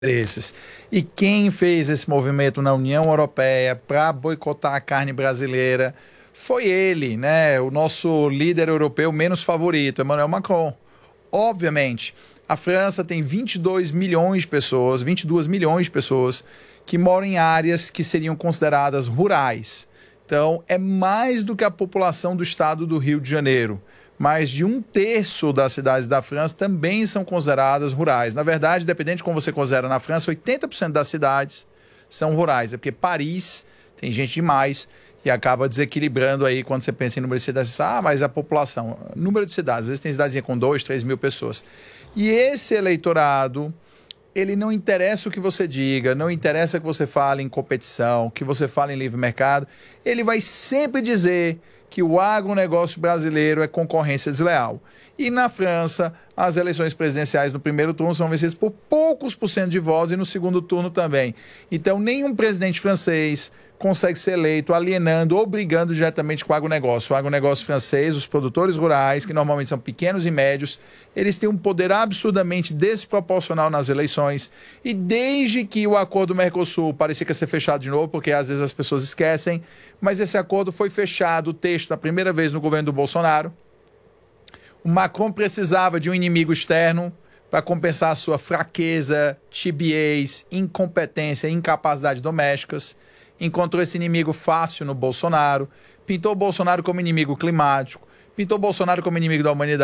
interesses. E quem fez esse movimento na União Europeia para boicotar a carne brasileira foi ele, né? O nosso líder europeu menos favorito, Emmanuel Macron. Obviamente, a França tem 22 milhões de pessoas que moram em áreas que seriam consideradas rurais. Então, é mais do que a população do estado do Rio de Janeiro. Mais de 1/3 das cidades da França também são consideradas rurais. Na verdade, dependendo de como você considera na França, 80% das cidades são rurais. É porque Paris tem gente demais e acaba desequilibrando aí quando você pensa em número de cidades. Mas a população, número de cidades, às vezes tem cidadezinha com 2, 3 mil pessoas. E esse eleitorado, ele não interessa o que você diga, não interessa que você fale em competição, que você fale em livre mercado, ele vai sempre dizer que o agronegócio brasileiro é concorrência desleal. E na França, as eleições presidenciais no primeiro turno são vencidas por poucos por cento de votos e no segundo turno também. Então, nenhum presidente francês consegue ser eleito alienando ou brigando diretamente com o agronegócio. O agronegócio francês, os produtores rurais, que normalmente são pequenos e médios, eles têm um poder absurdamente desproporcional nas eleições. E desde que o acordo do Mercosul parecia que ia ser fechado de novo, porque às vezes as pessoas esquecem, mas esse acordo foi fechado, o texto, da primeira vez no governo do Bolsonaro. O Macron precisava de um inimigo externo para compensar a sua fraqueza, tibiez, incompetência e incapacidade domésticas. Encontrou esse inimigo fácil no Bolsonaro, pintou o Bolsonaro como inimigo climático, pintou o Bolsonaro como inimigo da humanidade.